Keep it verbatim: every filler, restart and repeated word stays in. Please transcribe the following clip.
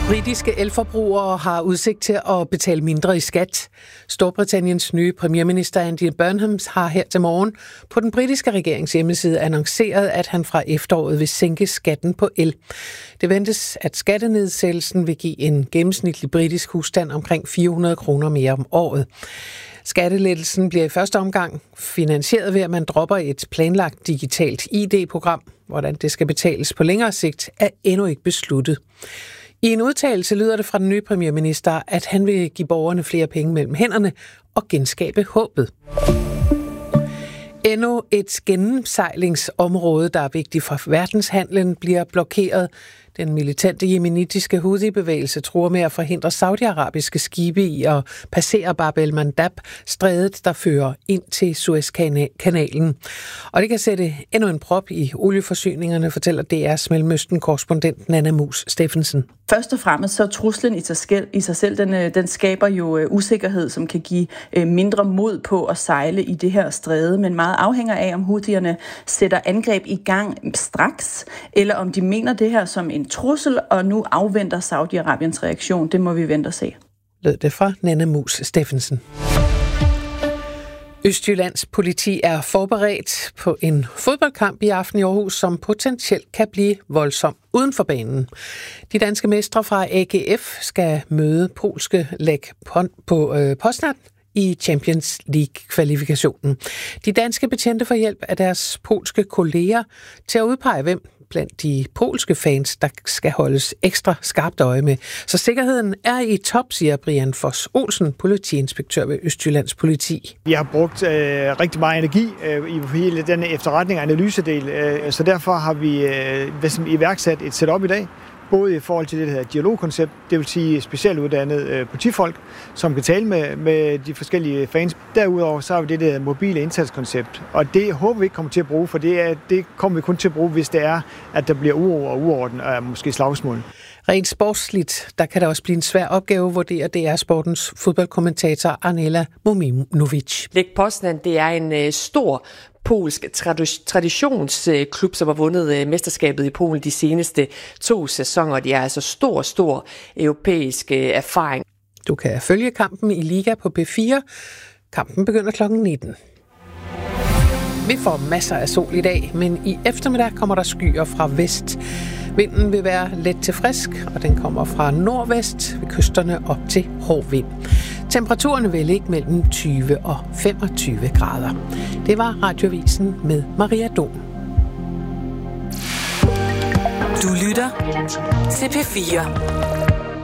Britiske elforbrugere har udsigt til at betale mindre i skat. Storbritanniens nye premierminister Andy Burnham har her til morgen på den britiske regerings hjemmeside annonceret, at han fra efteråret vil sænke skatten på el. Det ventes, at skattenedsættelsen vil give en gennemsnitlig britisk husstand omkring fire hundrede kroner mere om året. Skattelettelsen bliver i første omgang finansieret ved, at man dropper et planlagt digitalt I D-program. Hvordan det skal betales på længere sigt er endnu ikke besluttet. I en udtalelse lyder det fra den nye premierminister, at han vil give borgerne flere penge mellem hænderne og genskabe håbet. Endnu et gennemsejlingsområde, der er vigtigt for verdenshandlen, bliver blokeret. Den militante yemenitiske Houthi-bevægelse truer med at forhindre saudiarabiske skibe i at passere Bab el-Mandab, strædet, der fører ind til Suezkanalen. Og det kan sætte endnu en prop i olieforsyningerne, fortæller D R's Mellemøsten-korrespondent Nanna Mus Steffensen. Først og fremmest så truslen i sig selv, i sig selv den, den skaber jo usikkerhed, som kan give mindre mod på at sejle i det her stræde, men meget afhænger af, om houthierne sætter angreb i gang straks, eller om de mener det her som en trussel, og nu afventer Saudi-Arabiens reaktion. Det må vi vente og se. Lød det fra Nanna Mus Steffensen. Østjyllands politi er forberedt på en fodboldkamp i aften i Aarhus, som potentielt kan blive voldsom uden for banen. De danske mestre fra A G F skal møde polske Lech på øh, Poznan i Champions League-kvalifikationen. De danske betjente får hjælp af deres polske kolleger til at udpege, hvem blandt de polske fans, der skal holdes ekstra skarpt øje med. Så sikkerheden er i top, siger Brian Foss Olsen, politiinspektør ved Østjyllands politi. Vi har brugt øh, rigtig meget energi øh, i hele den efterretning og analysedel, øh, så derfor har vi øh, iværksat et setup i dag, både i forhold til det her dialogkoncept, det vil sige specialuddannede øh, politifolk, som kan tale med, med de forskellige fans. Derudover så har vi det der mobile indsatskoncept, og det håber vi ikke kommer til at bruge, for det, er, det kommer vi kun til at bruge, hvis det er, at der bliver uro og uorden og måske slagsmål. Rent sportsligt, der kan det også blive en svær opgave, vurderer D R Sportens fodboldkommentator Arnela Mominovic. Lech Poznan, det er en øh, stor polsk traditionsklub, som har vundet mesterskabet i Polen de seneste to sæsoner. De er altså stor, stor europæisk erfaring. Du kan følge kampen i Liga på P fire. Kampen begynder klokken nitten. Vi får masser af sol i dag, men i eftermiddag kommer der skyer fra vest. Vinden vil være let til frisk, og den kommer fra nordvest ved kysterne op til hård vind. Temperaturerne vil ligge mellem tyve og femogtyve grader. Det var Radioavisen med Maria Dom. Du lytter til P fire.